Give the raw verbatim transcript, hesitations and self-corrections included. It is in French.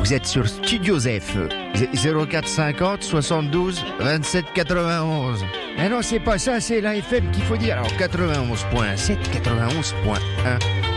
Vous êtes sur Studio Zef, zéro quatre cinquante soixante-douze vingt-sept quatre-vingt-onze. Eh non, c'est pas ça, c'est la F M qu'il faut dire. Alors quatre-vingt-onze point sept, quatre-vingt-onze point un.